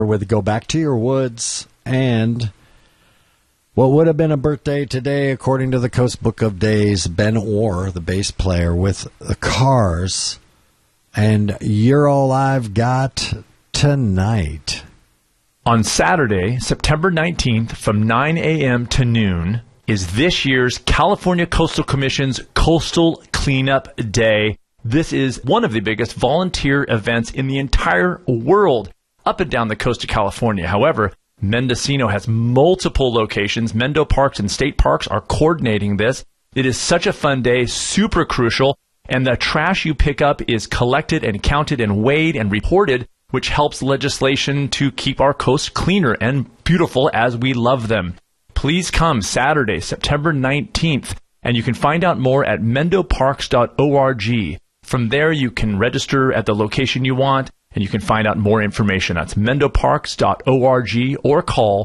with Go Back to Your Woods, and what would have been a birthday today, according to the Coast Book of Days, Ben Orr, the bass player with the Cars, and You're All I've Got Tonight. On Saturday, September 19th, from 9 a.m. to noon, is this year's California Coastal Commission's Coastal Cleanup Day. This is one of the biggest volunteer events in the entire world up and down the coast of California. However, Mendocino has multiple locations. Mendo Parks and State Parks are coordinating this. It is such a fun day, super crucial, and the trash you pick up is collected and counted and weighed and reported, which helps legislation to keep our coasts cleaner and beautiful as we love them. Please come Saturday, September 19th, and you can find out more at mendoparks.org. From there, you can register at the location you want, and you can find out more information. That's mendoparks.org or call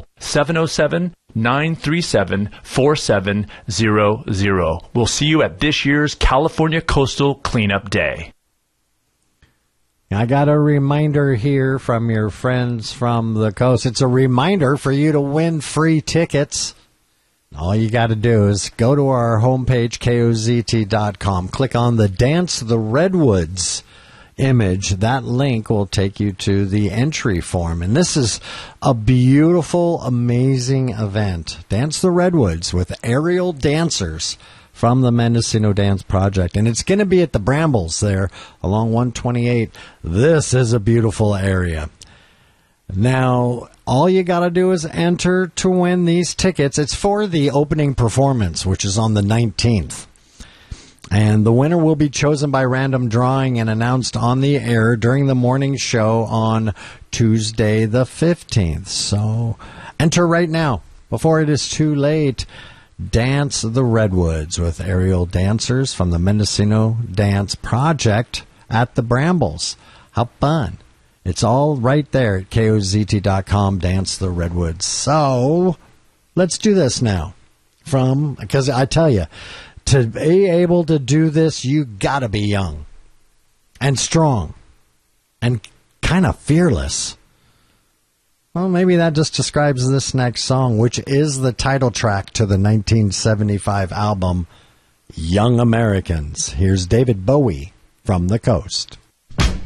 707-937-4700. We'll see you at this year's California Coastal Cleanup Day. I got a reminder here from your friends from the coast. It's a reminder for you to win free tickets. All you got to do is go to our homepage, KOZT.com, click on the Dance the Redwoods image. That link will take you to the entry form. And this is a beautiful, amazing event. Dance the Redwoods with aerial dancers from the Mendocino Dance Project. And it's going to be at the Brambles there along 128. This is a beautiful area. Now, all you got to do is enter to win these tickets. It's for the opening performance, which is on the 19th. And the winner will be chosen by random drawing and announced on the air during the morning show on Tuesday the 15th. So enter right now before it is too late. Dance the Redwoods with aerial dancers from the Mendocino Dance Project at the Brambles. How fun. It's all right there at KOZT.com, Dance the Redwoods. So let's do this now. Because I tell you, to be able to do this, you got to be young and strong and kind of fearless. Well, maybe that just describes this next song, which is the title track to the 1975 album, Young Americans. Here's David Bowie from the coast.